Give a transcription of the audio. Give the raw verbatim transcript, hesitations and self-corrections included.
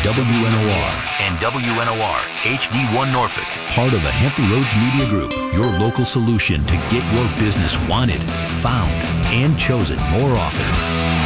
W N O R and W N O R H D one Norfolk. Part of the Hampton Roads Media Group, your local solution to get your business wanted, found, and chosen more often.